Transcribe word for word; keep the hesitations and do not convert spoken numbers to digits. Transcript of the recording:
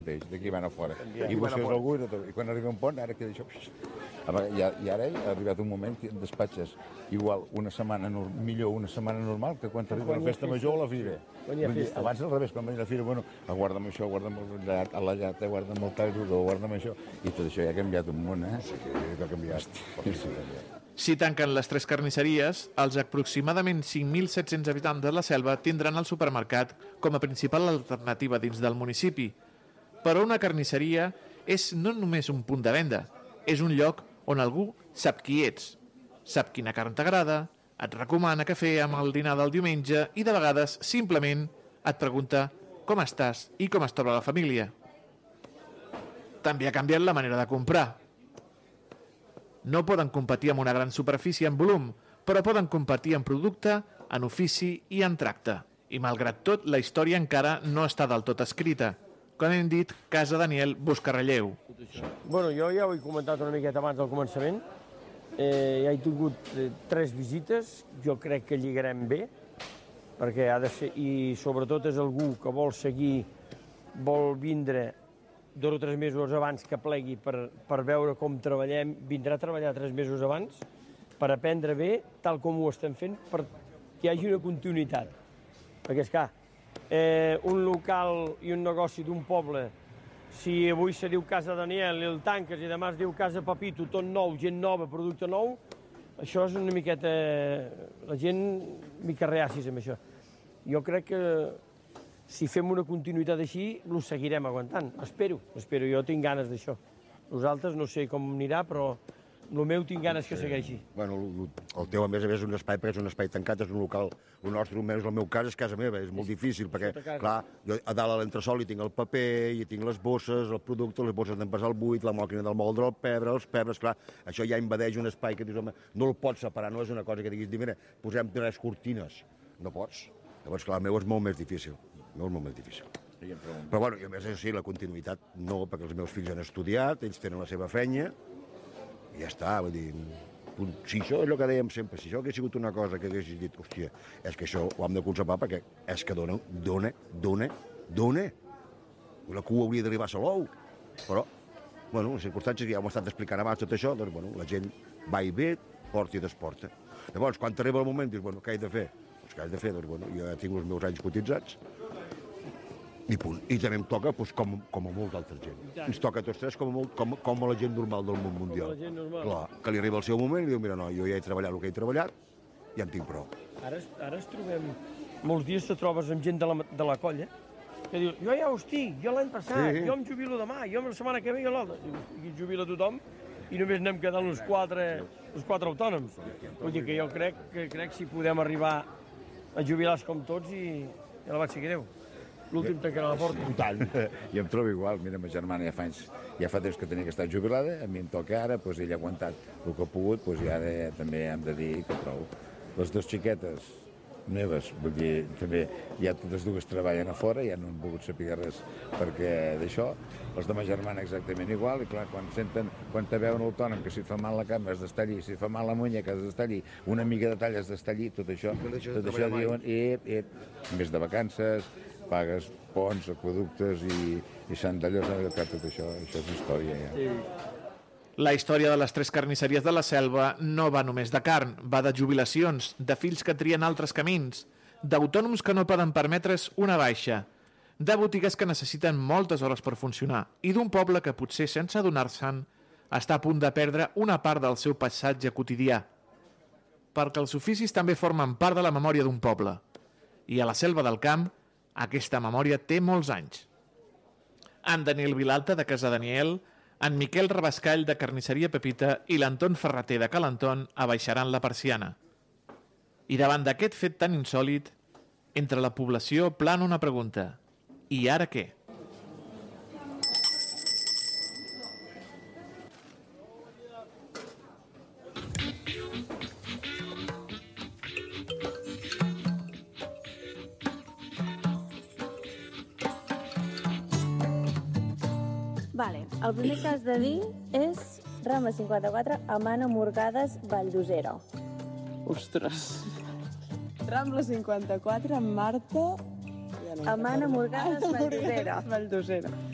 d'aquí van a fora. I busques algú i quan arriba un pont, ara queda això. I ara ha arribat un moment que despatxes igual una setmana, millor una setmana normal que quan t'arriba la festa major o la fira. Abans al revés, quan venia la fira, bueno, guarda'm això, guarda'm la llata, guarda'm el tall rodó, guarda'm això, i tot això ja ha canviat un món, eh? Sí, ha canviat. Si tanquen les tres carnisseries, els aproximadament cinc mil set-cents habitants de la Selva tindran el supermercat com a principal alternativa dins del municipi. Però una carnisseria és no només un punt de venda, és un lloc on algú sap qui ets, sap quina carn t'agrada, et recomana cafè amb el dinar del diumenge i de vegades simplement et pregunta com estàs i com es troba la família. També ha canviat la manera de comprar. No poden competir amb una gran superfície en volum, però poden competir en producte, en ofici i en tracte. I malgrat tot, la història encara no està del tot escrita. Com hem dit, Casa Daniel busca relleu. Bueno, jo ja ho he comentat una miqueta abans del començament. Eh, ja he tingut eh, tres visites, jo crec que lligarem bé, perquè ha de ser, i sobretot és algú que vol seguir, vol vindre dos o tres mesos abans que plegui per, per veure com treballem, vindrà a treballar tres mesos abans, per aprendre bé, tal com ho estem fent, perquè hi hagi una continuïtat. Perquè, esclar, Eh, un local i un negoci d'un poble, si avui se diu Casa Daniel i el tanques i demà es diu Casa Pepito, tot nou, gent nova, producte nou, això és una miqueta... la gent mica reacis amb això. Jo crec que si fem una continuïtat així, ho seguirem aguantant. Espero, espero, jo tinc ganes d'això. Nosaltres no sé com anirà, però el meu tinc ganes que segueixi. Bueno, el teu, a més a més, és un espai, perquè és un espai tancat, és un local, el nostre, almenys el meu cas, és casa meva, és molt difícil, perquè, clar, jo a dalt a l'entresol hi tinc el paper, hi tinc les bosses, el producte, les bosses d'envasar el buit, la màquina del moldre, el pebre, els pebres, clar, això ja invadeix un espai que dius, home, no el pots separar, no és una cosa que diguis, mira, posem tres cortines, no pots. Llavors, clar, el meu és molt més difícil, el meu és molt més difícil. Però, bueno, i a més, sí, la continuïtat no, perquè els meus fills han estudiat, ells tenen la seva feina, i ja està, vull dir, si això és el que dèiem sempre, si això hagués sigut una cosa que haguessis dit, hòstia, és que això ho hem de conservar perquè és que dona, dona, dona, dona. La cua hauria d'arribar a Salou, però, bueno, les circumstàncies que ja ho hem estat explicant abans tot això, doncs, bueno, la gent va i ve, porta i desporta. Llavors, quan t'arriba el moment, dius, bueno, què he de fer? Doncs què he de fer? Doncs, bueno, jo ja tinc els meus anys cotitzats, i punt. I també em toca, doncs, com, com a molta altra gent. Ens toca a tots tres com a, molt, com, com a la gent normal del món mundial. Com a la gent normal. Clar, que li arriba el seu moment i diu, mira, no, jo ja he treballat el que he treballat, ja en tinc prou. Ara, ara ens trobem... Molts dies te trobes amb gent de la, de la colla que diu, jo ja ho estic, jo l'any passat, sí. Jo em jubilo demà, jo la setmana que ve jo l'altre. I jubila tothom i només anem quedant uns quatre, uns quatre autònoms. Vull dir que jo crec que crec si podem arribar a jubilar-se com tots i ja la vaig seguireu. L'últim tancarà la porta. I tant. Jo em trobo igual. Mira, ma germana ja fa, anys, ja fa temps que tenia que estar jubilada, a mi em toca ara, doncs ella ha aguantat el que ha pogut, doncs i ara també hem de dir que prou. Les dues xiquetes meves, vull dir, també ja totes dues treballen a fora, ja no han volgut saber res perquè d'això. Els de ma germana exactament igual, i clar, quan senten, quan te veuen autònom, que si et fa mal la cama has d'estar allí, si et fa mal la muñeca has d'estar allí, una mica de tall has d'estar allí, tot això, tot això diuen, ep, ep, més de vacances, pagues ponts, aqüeductes i, i sandallers, tot això, això és història ja. Sí. La història de les tres carnisseries de la Selva no va només de carn, va de jubilacions, de fills que trien altres camins, d'autònoms que no poden permetre's una baixa, de botigues que necessiten moltes hores per funcionar i d'un poble que potser sense adonar-se'n està a punt de perdre una part del seu passatge quotidià. Perquè els oficis també formen part de la memòria d'un poble i a la Selva del Camp aquesta memòria té molts anys. En Daniel Vilalta, de Casa Daniel, en Miquel Rabascall, de Carnisseria Pepita, i l'Anton Ferreter, de Calanton, abaixaran la persiana. I davant d'aquest fet tan insòlit, entre la població plana una pregunta. I ara què? Vale, el primer que has de dir és Rambla cinquanta-quatre, Amana Morgades, Valldosera. Ostres. Rambla cinquanta-quatre, Marta... Amana Morgades, Valldosera. Valldosera.